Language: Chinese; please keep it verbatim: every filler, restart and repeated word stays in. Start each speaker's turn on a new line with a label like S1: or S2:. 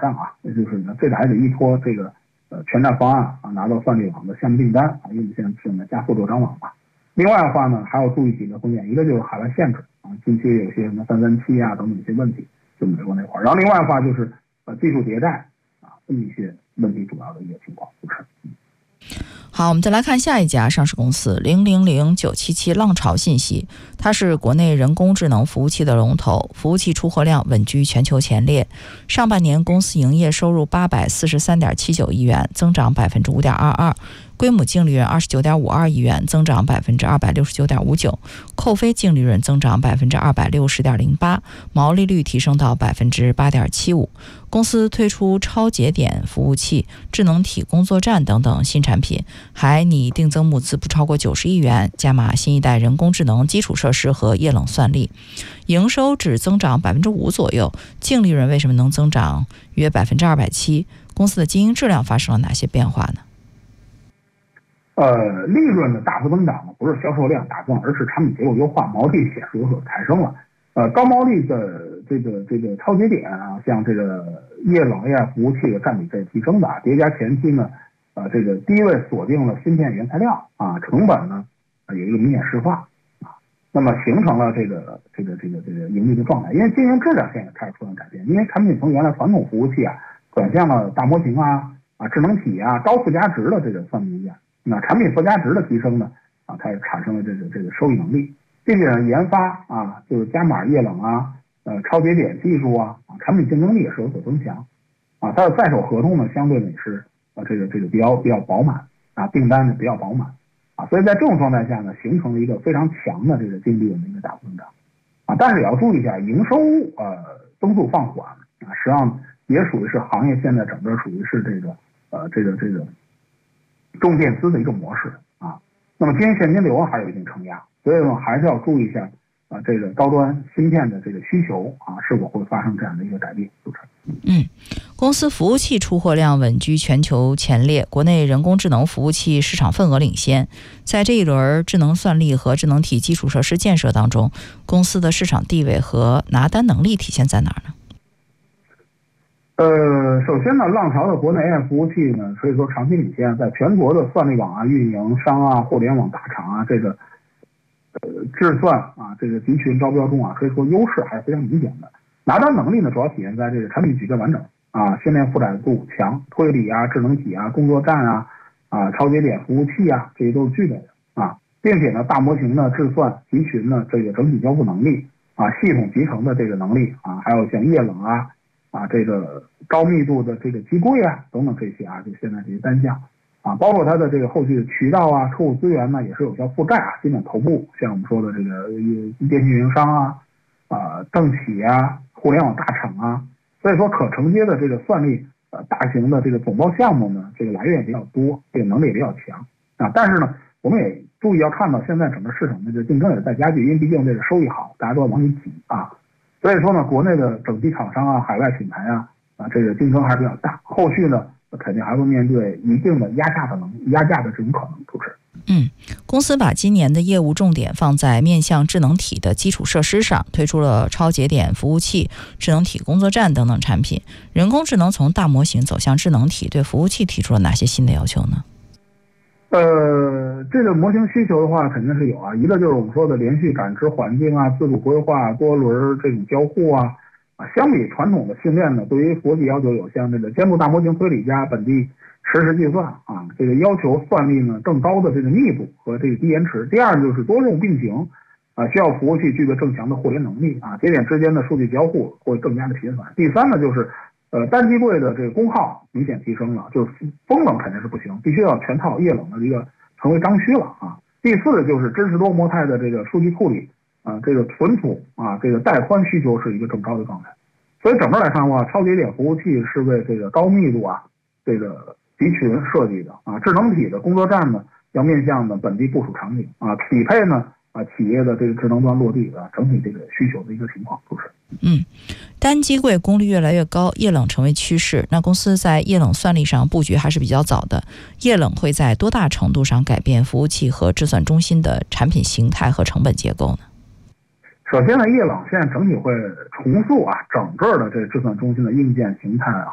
S1: 上啊，也就是呢，这个还得依托这个呃全站方案啊，拿到算力网的项目订单啊，用现是呢加速流转网嘛。另外的话呢，还要注意几个风险，一个就是海外限制啊，近期有些什么三三七啊等等一些问题，就美国那块儿。然后另外的话就是呃技术迭代啊，这么一些问题主要的一个情况，就是。
S2: 好，我们再来看下一家上市公司零零零九七七浪潮信息，它是国内人工智能服务器的龙头，服务器出货量稳居全球前列。上半年公司营业收入八百四十三点七九亿元，增长百分之五点二二。规模净利润二十九点五二亿元，增长百分之二百六十九点五九，扣非净利润增长百分之二百六十点零八，毛利率提升到百分之八点七五。公司推出超节点服务器、智能体工作站等等新产品，还拟定增募资不超过九十亿元，加码新一代人工智能基础设施和液冷算力。营收只增长百分之五左右，净利润为什么能增长约百分之二百七？公司的经营质量发生了哪些变化呢？
S1: 呃，利润的大幅增长呢，不是销售量大增，而是产品结构优化，毛利显著有所抬升了。呃，高毛利的这个这个超节点啊，像这个液冷 A I 服务器的占比在提升的，叠加前期呢，呃，这个低位锁定了芯片原材料啊，成本呢、呃、有一个明显释放啊，那么形成了这个这个这个这个盈利的状态。因为经营质量现在开始出现改变，因为产品从原来传统服务器啊，转向了大模型啊啊智能体啊高附加值的这个算力硬件。那产品附加值的提升呢，啊，它也产生了这个这个收益能力，并且呢，研发啊，就是加码液冷啊，呃，超节点技术啊，啊，产品竞争力也是有所增强，啊，它的在手合同呢，相对呢也是啊，这个这个比较比较饱满啊，订单呢比较饱满啊，所以在这种状态下呢，形成了一个非常强的这个净利润的一个大幅增长啊，但是也要注意一下，营收呃增速放缓啊，实际上也属于是行业现在整个属于是这个呃这个这个。重电资的一个模式啊，那么经营现金流还有一定承压，所以呢还是要注意一下啊，这个高端芯片的这个需求啊，是否会发生这样的一个改变？主持人，
S2: 嗯，公司服务器出货量稳居全球前列，国内人工智能服务器市场份额领先。在这一轮智能算力和智能体基础设施建设当中，公司的市场地位和拿单能力体现在哪儿呢？
S1: 呃，首先呢，浪潮的国内 A I 服务器呢，可以说长期领先，在全国的算力网啊、运营商啊、互联网大厂啊，这个呃智算啊，这个集群招标中啊，可以说优势还是非常明显的。拿单能力呢，主要体现在这个产品矩阵完整啊，线链覆盖度强，推理啊、智能体啊、工作站啊、啊超节点服务器啊，这些都是具备的啊，并且呢，大模型呢、智算集群呢，这个整体交付能力啊、系统集成的这个能力啊，还有像液冷啊。啊，这个高密度的这个机柜啊，等等这些啊，就现在这些单项啊，包括它的这个后续的渠道啊、客户资源呢，也是有效覆盖啊，基本头部，像我们说的这个电信运营商啊、啊政企啊、互联网大厂啊，所以说可承接的这个算力呃大型的这个总包项目呢，这个来源也比较多，这个能力也比较强啊。但是呢，我们也注意要看到，现在整个市场的这个竞争也在加剧，因为毕竟这个收益好，大家都要往里挤啊。所以说呢，国内的整机厂商啊、海外品牌啊，啊，这个竞争还是比较大。后续呢，肯定还会面对一定的压价的能压价的这种可能，主持人。
S2: 嗯，公司把今年的业务重点放在面向智能体的基础设施上，推出了超节点服务器、智能体工作站等等产品。人工智能从大模型走向智能体，对服务器提出了哪些新的要求呢？
S1: 呃，这个模型需求的话，肯定是有啊。一个就是我们说的连续感知环境啊、自主规划、多轮这种交互啊。啊，相比传统的训练呢，对于服务器要求有像这个兼顾大模型推理加本地实时计算啊，这个要求算力呢更高的这个密度和这个低延迟。第二就是多任务并行啊，需要服务器具备更强的互联能力啊，节点之间的数据交互会更加的频繁。第三呢就是。呃，单机柜的这个功耗明显提升了，就是风冷肯定是不行，必须要全套液冷的一个成为刚需了啊。第四就是真实多模态的这个数据处理啊，这个存储啊，这个带宽需求是一个更高的状态。所以整个来看的话，超节点服务器是为这个高密度啊，这个集群设计的啊。智能体的工作站呢，要面向的本地部署场景啊，匹配呢啊企业的这个智能端落地的整体这个需求的一个情况，就是。
S2: 嗯，单机柜功率越来越高，液冷成为趋势。那公司在液冷算力上布局还是比较早的。液冷会在多大程度上改变服务器和智算中心的产品形态和成本结构呢？
S1: 首先呢，液冷现在整体会重塑啊整个的这个智算中心的硬件形态啊